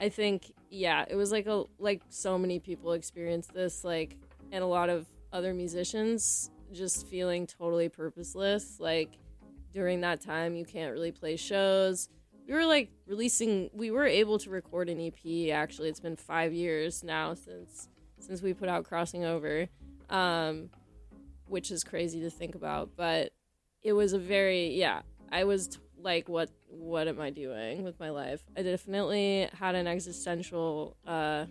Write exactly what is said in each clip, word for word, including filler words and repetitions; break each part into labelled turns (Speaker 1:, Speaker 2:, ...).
Speaker 1: I think, yeah, it was like a like so many people experienced this, like, and a lot of other musicians just feeling totally purposeless. Like, during that time, you can't really play shows. We were like releasing, we were able to record an E P. Actually, it's been five years now since since we put out Crossing Over, um, which is crazy to think about. But it was a very, yeah, I was t- like, what what am I doing with my life? I definitely had an existential uh,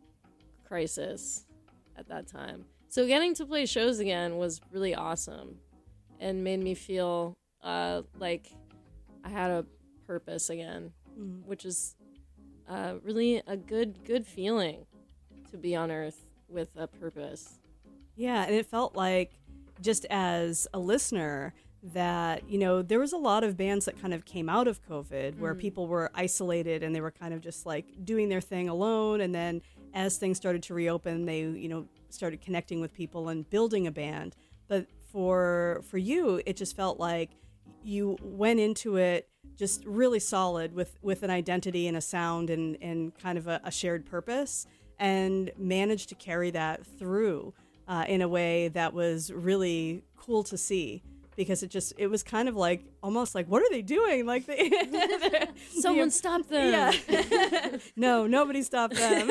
Speaker 1: crisis at that time. So getting to play shows again was really awesome and made me feel uh, like I had a purpose again, mm. which is uh, really a good good feeling to be on Earth with a purpose.
Speaker 2: Yeah, and it felt like, just as a listener, that, you know, there was a lot of bands that kind of came out of COVID where mm. people were isolated and they were kind of just like doing their thing alone. And then as things started to reopen, they, you know, started connecting with people and building a band. But for for you, it just felt like you went into it just really solid with, with an identity and a sound and, and kind of a, a shared purpose, and managed to carry that through uh, in a way that was really cool to see. Because it just, it was kind of like, almost like, what are they doing? Like, they,
Speaker 1: someone you know, stop them.
Speaker 2: Yeah. No, nobody stopped them.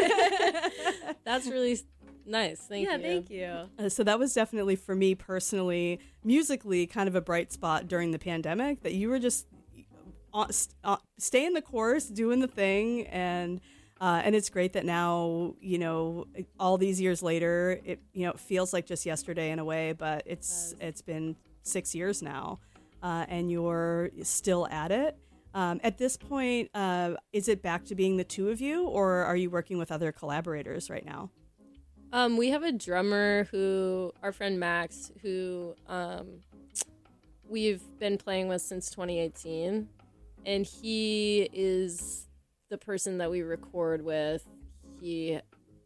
Speaker 1: That's really nice. Thank
Speaker 3: yeah,
Speaker 1: you.
Speaker 3: Yeah, thank you.
Speaker 2: Uh, so that was definitely, for me personally, musically, kind of a bright spot during the pandemic, that you were just uh, st- uh, staying the course, doing the thing. And uh, and it's great that now, you know, all these years later, it, you know, it feels like just yesterday in a way, but it's it it's been six years now, uh, and you're still at it. Um, at this point, uh, is it back to being the two of you, or are you working with other collaborators right now?
Speaker 1: Um, we have a drummer who, our friend Max, who um, we've been playing with since twenty eighteen, and he is the person that we record with. He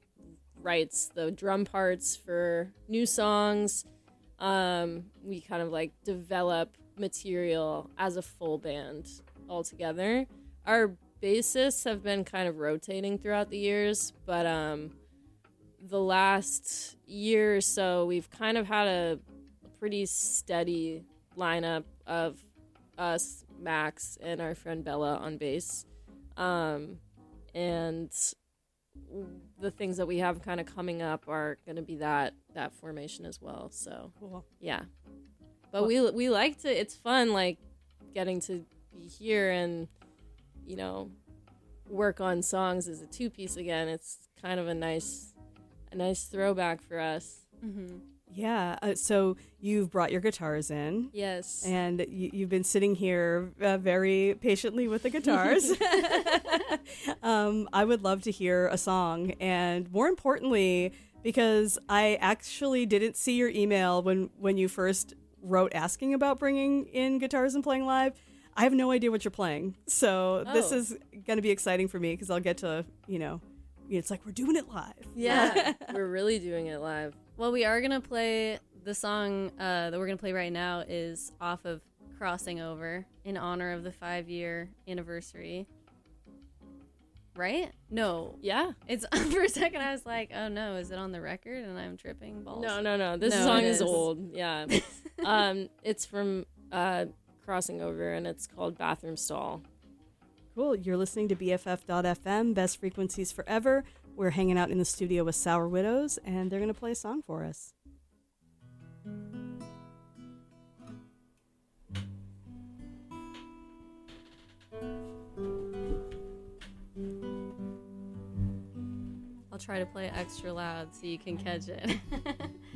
Speaker 1: writes the drum parts for new songs. Um, we kind of like develop material as a full band all together. Our bassists have been kind of rotating throughout the years, but um, the last year or so, we've kind of had a, a pretty steady lineup of us, Max, and our friend Bella on bass. Um, and the things that we have kind of coming up are going to be that that formation as well. So
Speaker 2: cool.
Speaker 1: Yeah, but well, we we like to. It's fun, like getting to be here and, you know, work on songs as a two piece again. It's kind of a nice a nice throwback for us.
Speaker 3: Mm-hmm.
Speaker 2: Yeah. Uh, so you've brought your guitars in.
Speaker 1: Yes.
Speaker 2: And you, you've been sitting here uh, very patiently with the guitars. um, I would love to hear a song. And more importantly, because I actually didn't see your email when, when you first wrote asking about bringing in guitars and playing live, I have no idea what you're playing. So oh. this is going to be exciting for me because I'll get to, you know, it's like we're doing it live.
Speaker 1: Yeah, we're really doing it live.
Speaker 3: Well, we are going to play the song uh, that we're going to play right now is off of Crossing Over in honor of the five-year anniversary. Right? No.
Speaker 1: Yeah.
Speaker 3: It's for a second I was like, oh no, is it on the record? And I'm tripping balls.
Speaker 1: No, no, no. This
Speaker 3: no,
Speaker 1: song
Speaker 3: is.
Speaker 1: is old. Yeah. um, it's from uh, Crossing Over, and it's called Bathroom Stall.
Speaker 2: Cool. You're listening to B F F dot F M, Best Frequencies Forever. We're hanging out in the studio with Sour Widows, and they're going to play a song for us.
Speaker 3: I'll try to play extra loud so you can catch it.